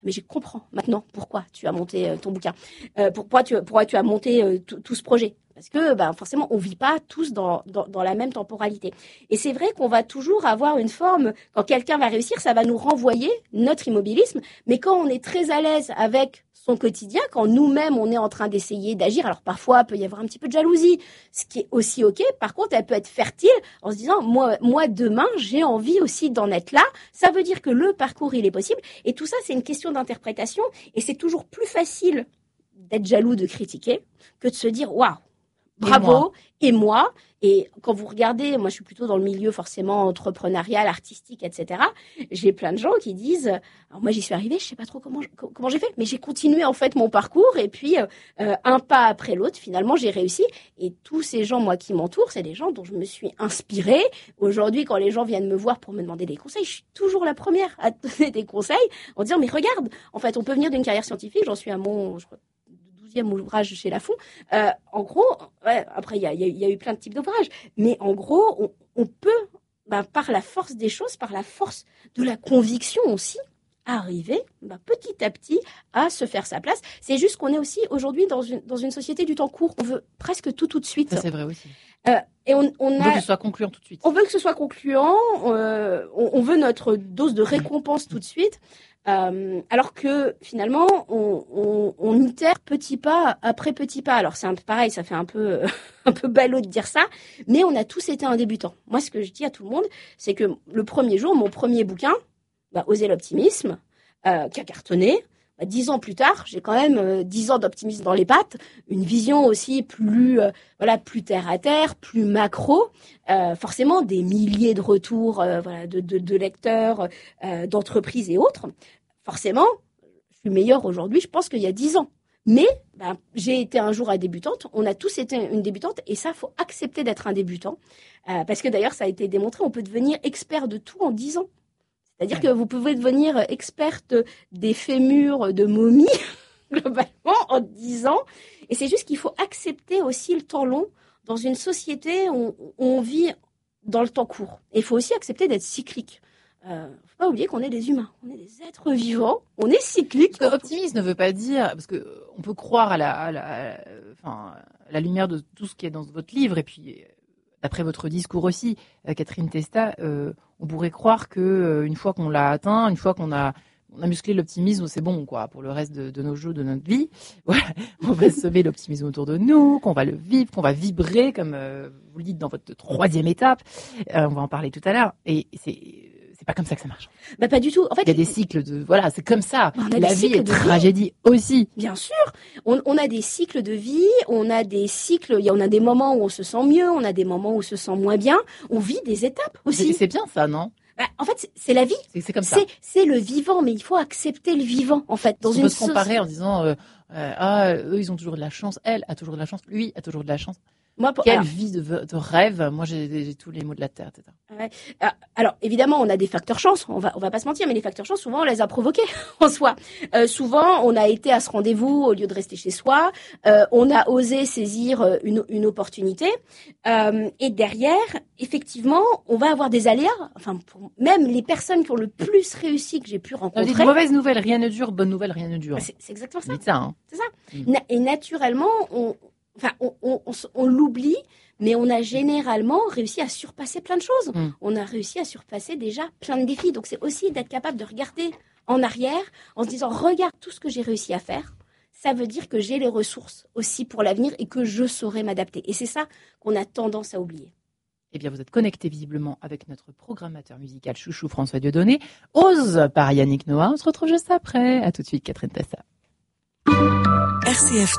Mais je comprends maintenant pourquoi tu as monté ton bouquin, pourquoi tu as monté tout ce projet. Parce que forcément, on vit pas tous dans la même temporalité. Et c'est vrai qu'on va toujours avoir une forme, quand quelqu'un va réussir, ça va nous renvoyer notre immobilisme. Mais quand on est très à l'aise avec son quotidien, quand nous-mêmes, on est en train d'essayer d'agir, alors parfois, il peut y avoir un petit peu de jalousie, ce qui est aussi OK. Par contre, elle peut être fertile en se disant, moi demain, j'ai envie aussi d'en être là. Ça veut dire que le parcours, il est possible. Et tout ça, c'est une question d'interprétation. Et c'est toujours plus facile d'être jaloux, de critiquer, que de se dire, waouh, bravo, et moi. Et quand vous regardez, moi je suis plutôt dans le milieu forcément entrepreneurial, artistique, etc. J'ai plein de gens qui disent, alors moi j'y suis arrivée, je sais pas trop comment j'ai fait, mais j'ai continué en fait mon parcours et puis un pas après l'autre, finalement j'ai réussi. Et tous ces gens, moi qui m'entourent, c'est des gens dont je me suis inspirée. Aujourd'hui, quand les gens viennent me voir pour me demander des conseils, je suis toujours la première à donner des conseils en disant mais regarde, en fait on peut venir d'une carrière scientifique, j'en suis à mon, je crois, ouvrage chez Lafon. En gros, après, il y a eu plein de types d'ouvrages, mais en gros, on peut, par la force des choses, par la force de la conviction aussi, arriver petit à petit à se faire sa place. C'est juste qu'on est aussi aujourd'hui dans une société du temps court. On veut presque tout de suite. Ça, c'est vrai aussi. Et on veut que ce soit concluant tout de suite. On veut que ce soit concluant. On veut notre dose de récompense tout de suite. Alors que finalement, on itère petit pas après petit pas. Alors c'est un peu pareil, ça fait un peu ballot de dire ça, mais on a tous été un débutant. Moi, ce que je dis à tout le monde, c'est que le premier jour, mon premier bouquin, Oser l'optimisme, qui a cartonné. 10 ans plus tard, j'ai quand même 10 ans d'optimisme dans les pattes, une vision aussi plus terre à terre, plus macro, forcément des milliers de retours de lecteurs, d'entreprises et autres. Forcément, je suis meilleure aujourd'hui, je pense qu'il y a 10 ans. Mais j'ai été un jour débutante, on a tous été une débutante et ça, faut accepter d'être un débutant. Parce que d'ailleurs, ça a été démontré, on peut devenir expert de tout en 10 ans. C'est-à-dire que vous pouvez devenir experte des fémurs de momies, globalement, en 10 ans. Et c'est juste qu'il faut accepter aussi le temps long dans une société où on vit dans le temps court. Et il faut aussi accepter d'être cyclique. Faut pas oublier qu'on est des humains, on est des êtres vivants, on est cyclique. Optimiste ne veut pas dire, parce que on peut croire à la lumière de tout ce qui est dans votre livre, et puis d'après votre discours aussi, Catherine Testa, on pourrait croire que une fois qu'on l'a atteint, une fois qu'on a musclé l'optimisme, c'est bon, quoi, pour le reste de nos jours, de notre vie. Voilà, on va semer l'optimisme autour de nous, qu'on va le vivre, qu'on va vibrer, comme vous le dites dans votre 3e étape. On va en parler tout à l'heure. Et c'est pas comme ça que ça marche. Pas du tout. En fait, il y a des cycles c'est comme ça. La vie est tragédie aussi. Bien sûr. On a des cycles de vie, on a des cycles, on a des moments où on se sent mieux, on a des moments où on se sent moins bien. On vit des étapes aussi. C'est bien ça, non? En fait, c'est la vie. C'est comme ça. C'est le vivant, mais il faut accepter le vivant, en fait. On peut se comparer en disant, eux, ils ont toujours de la chance, elle a toujours de la chance, lui a toujours de la chance. Quelle vie de rêve. Moi, j'ai tous les mots de la terre, etc. Ouais. Alors, évidemment, on a des facteurs chance. On va pas se mentir, mais les facteurs chance, souvent, on les a provoqués en soi. Souvent, on a été à ce rendez-vous au lieu de rester chez soi. On a osé saisir une opportunité. Et derrière, effectivement, on va avoir des aléas. Enfin, même les personnes qui ont le plus réussi que j'ai pu rencontrer. Des mauvaises nouvelles, rien ne dure. Bonne nouvelle, rien ne dure. C'est exactement ça. Dites ça, hein. C'est ça. Et naturellement, on l'oublie, mais on a généralement réussi à surpasser plein de choses. On a réussi à surpasser déjà plein de défis. Donc, c'est aussi d'être capable de regarder en arrière en se disant, regarde tout ce que j'ai réussi à faire. Ça veut dire que j'ai les ressources aussi pour l'avenir et que je saurai m'adapter. Et c'est ça qu'on a tendance à oublier. Eh bien, vous êtes connecté visiblement avec notre programmateur musical chouchou François Dieudonné. Ose par Yannick Noah. On se retrouve juste après. À tout de suite, Catherine Testa. RCF